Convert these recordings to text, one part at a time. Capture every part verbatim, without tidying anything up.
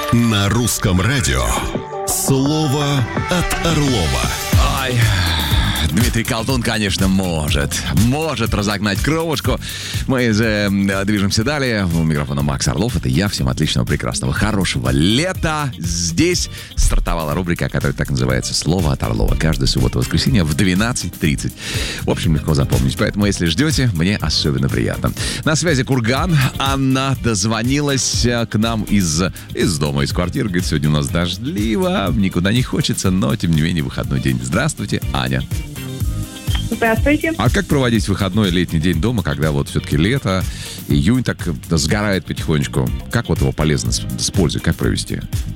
На русском радио слово от Орлова. Ай, Дмитрий Колдун, конечно, может. Может разогнать кровушку. Мы же движемся далее. У микрофона Макс Орлов. Это я. Всем отличного, прекрасного, хорошего лета. Здесь стартовала рубрика, которая так называется «Слово от Орлова». Каждую субботу-воскресенье в двенадцать тридцать. В общем, легко запомнить. Поэтому, если ждете, мне особенно приятно. На связи Курган. Анна дозвонилась к нам из, из дома, из квартиры. Говорит, сегодня у нас дождливо, никуда не хочется, но, тем не менее, выходной день. Здравствуйте, Аня. Здравствуйте. А как проводить выходной летний день дома, когда вот все-таки лето, июнь так сгорает потихонечку? Как вот его полезно с, с пользой, как провести?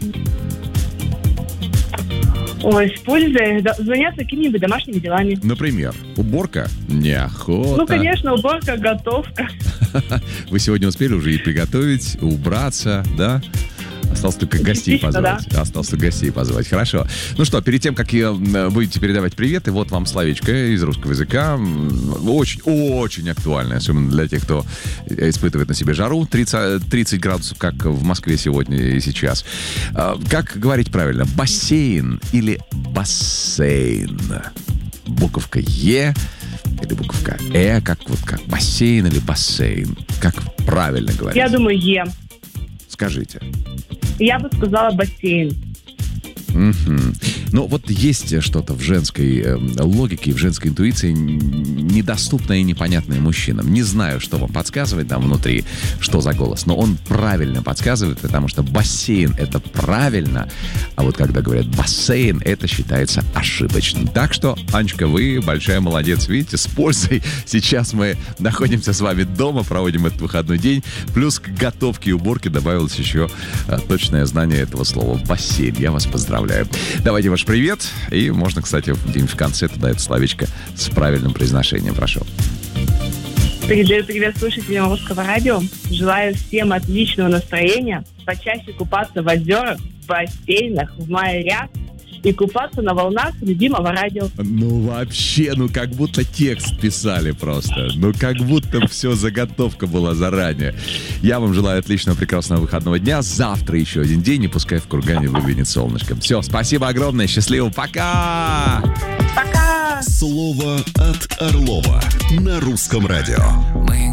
Ой, с пользой да, заняться какими-нибудь домашними делами. Например, уборка? Неохота. Ну, конечно, уборка, готовка. Вы сегодня успели уже и приготовить, убраться, да? Осталось только гостей позвать. Да. Осталось только гостей позвать. Хорошо. Ну что, перед тем, как будете передавать приветы, вот вам словечко из русского языка. Очень, очень актуальное, особенно для тех, кто испытывает на себе жару. тридцать, тридцать градусов, как в Москве сегодня и сейчас. Как говорить правильно? Бассейн или бассейн? Буковка Е или буковка Э? Как вот как? Бассейн или бассейн? Как правильно говорить? Я думаю, Е. Скажите. Я бы сказала бассейн. Угу. Ну, вот есть что-то в женской э, логике, в женской интуиции недоступное и непонятное мужчинам. Не знаю, что вам подсказывает там внутри, что за голос, но он правильно подсказывает, потому что бассейн — это правильно, а вот когда говорят бассейн, это считается ошибочным. Так что, Анечка, вы большая молодец, видите, с пользой. Сейчас мы находимся с вами дома, проводим этот выходной день, плюс к готовке и уборке добавилось еще э, точное знание этого слова бассейн. Я вас поздравляю. Давайте ваш привет. И можно, кстати, где-нибудь в конце туда это словечко с правильным произношением. Прошу. Передаю привет слушателям русского радио. Желаю всем отличного настроения, почаще купаться в озерах, в бассейнах, в морях и купаться на волнах любимого радио. Ну, вообще, ну, как будто текст писали просто. Ну, как будто все заготовка была заранее. Я вам желаю отличного, прекрасного выходного дня. Завтра еще один день, и пускай в Кургане выглянет солнышком. Все, спасибо огромное, счастливо, пока! Пока! Слово от Орлова на русском радио. Мы